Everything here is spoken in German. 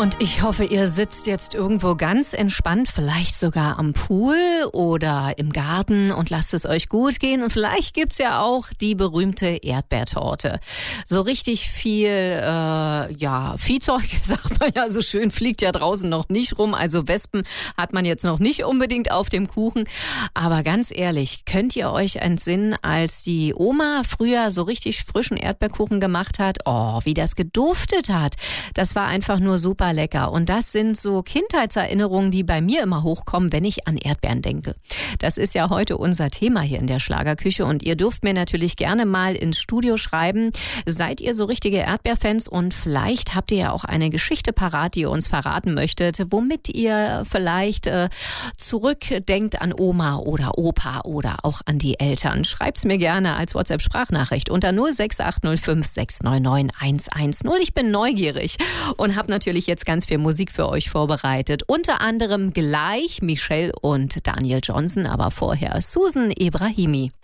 Und ich hoffe, ihr sitzt jetzt irgendwo ganz entspannt, vielleicht sogar am Pool oder im Garten und lasst es euch gut gehen. Und vielleicht gibt's ja auch die berühmte Erdbeertorte. So richtig viel, Viehzeug, sagt man ja so schön, fliegt ja draußen noch nicht rum. Also Wespen hat man jetzt noch nicht unbedingt auf dem Kuchen. Aber ganz ehrlich, könnt ihr euch entsinnen, als die Oma früher so richtig frischen Erdbeerkuchen gemacht hat? Oh, wie das geduftet hat. Das war einfach nur super lecker. Und das sind so Kindheitserinnerungen, die bei mir immer hochkommen, wenn ich an Erdbeeren denke. Das ist ja heute unser Thema hier in der Schlagerküche. Und ihr dürft mir natürlich gerne mal ins Studio schreiben. Seid ihr so richtige Erdbeerfans? Und vielleicht habt ihr ja auch eine Geschichte parat, die ihr uns verraten möchtet, womit ihr vielleicht zurückdenkt an Oma oder Opa oder auch an die Eltern. Schreibt's mir gerne als WhatsApp-Sprachnachricht unter 06805 699 110. Ich bin neugierig und habe natürlich jetzt ganz viel Musik für euch vorbereitet. Unter anderem gleich Michelle und Daniel Johnson, aber vorher Susan Ebrahimi.